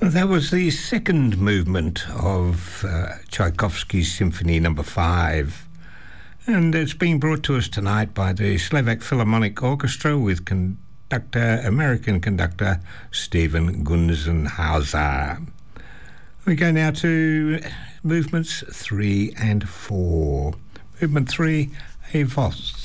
That was the second movement of Tchaikovsky's Symphony No. 5. And it's being brought to us tonight by the Slovak Philharmonic Orchestra with American conductor Stephen Gunzenhauser. We go now to movements 3 and 4. Movement 3, a valse.